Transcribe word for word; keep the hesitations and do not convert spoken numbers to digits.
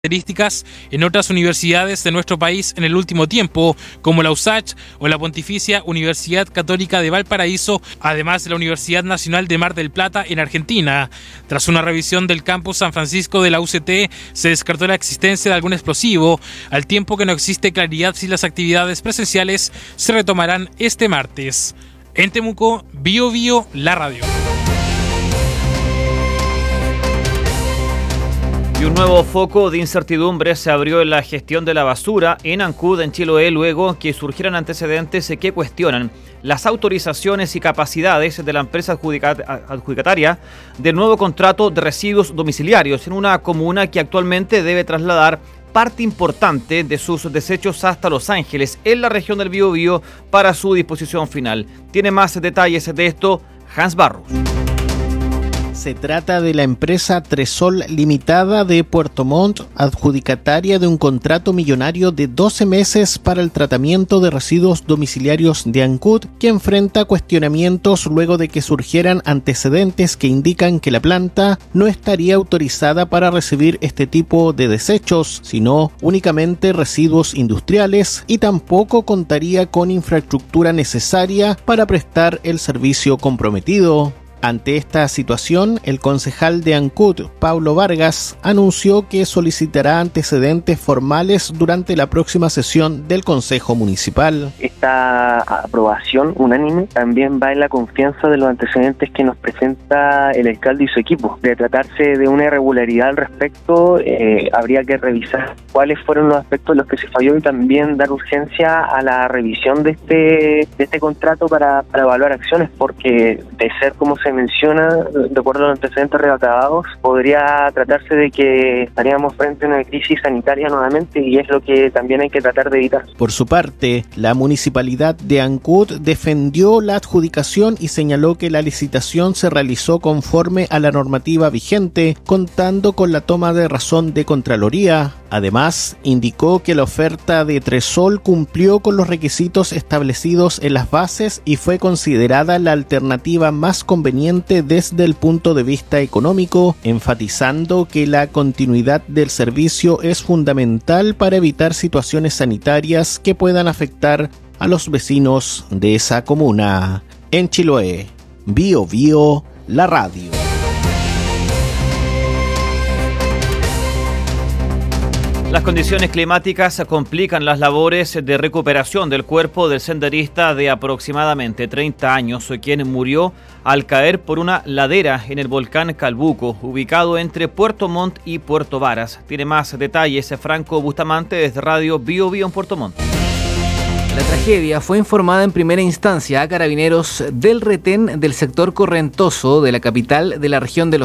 características en otras universidades de nuestro país en el último tiempo, como la U S A C H o la Pontificia Universidad Católica de Valparaíso, además de la Universidad Nacional de Mar del Plata en Argentina. Tras una revisión del campus San Francisco de la U C T, se descartó la existencia de algún explosivo, al tiempo que no existe claridad si las actividades presenciales se retomarán este martes. En Temuco, Bio Bio, la radio. Y un nuevo foco de incertidumbre se abrió en la gestión de la basura en Ancud, en Chiloé, luego que surgieran antecedentes que cuestionan las autorizaciones y capacidades de la empresa adjudicataria del nuevo contrato de residuos domiciliarios en una comuna que actualmente debe trasladar parte importante de sus desechos hasta Los Ángeles, en la región del Biobío, para su disposición final. Tiene más detalles de esto Hans Barros. Se trata de la empresa Tresol Limitada de Puerto Montt, adjudicataria de un contrato millonario de doce meses para el tratamiento de residuos domiciliarios de Ancud, que enfrenta cuestionamientos luego de que surgieran antecedentes que indican que la planta no estaría autorizada para recibir este tipo de desechos, sino únicamente residuos industriales, y tampoco contaría con infraestructura necesaria para prestar el servicio comprometido. Ante esta situación, el concejal de Ancud, Paulo Vargas, anunció que solicitará antecedentes formales durante la próxima sesión del Consejo Municipal. Esta aprobación unánime también va en la confianza de los antecedentes que nos presenta el alcalde y su equipo. De tratarse de una irregularidad al respecto, eh, habría que revisar cuáles fueron los aspectos en los que se falló y también dar urgencia a la revisión de este, de este contrato para, para evaluar acciones, porque de ser como se menciona, de acuerdo a los antecedentes recabados, podría tratarse de que estaríamos frente a una crisis sanitaria nuevamente, y es lo que también hay que tratar de evitar. Por su parte, la municipalidad de Ancud defendió la adjudicación y señaló que la licitación se realizó conforme a la normativa vigente, contando con la toma de razón de Contraloría. Además, indicó que la oferta de Tresol cumplió con los requisitos establecidos en las bases y fue considerada la alternativa más conveniente desde el punto de vista económico, enfatizando que la continuidad del servicio es fundamental para evitar situaciones sanitarias que puedan afectar a los vecinos de esa comuna. En Chiloé, Bio Bio, la radio. Las condiciones climáticas complican las labores de recuperación del cuerpo del senderista de aproximadamente treinta años, quien murió al caer por una ladera en el volcán Calbuco, ubicado entre Puerto Montt y Puerto Varas. Tiene más detalles Franco Bustamante desde Radio Bio Bio en Puerto Montt. La tragedia fue informada en primera instancia a Carabineros del Retén del sector Correntoso de la capital de la región de Los